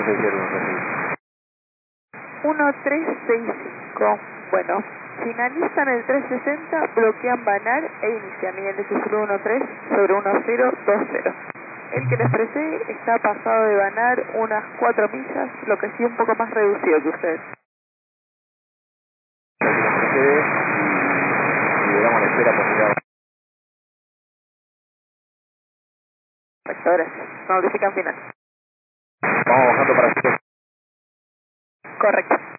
1365. Bueno, finalizan el 360, bloquean Banar e inician niveles de 13 sobre 1020. El que les ofrece está pasado de Banar unas 4 millas, lo que sí un poco más reducido que ustedes. Liberamos la espera por llegar. Perfecto, gracias. Notifican final. Vamos bajando para... Correcto.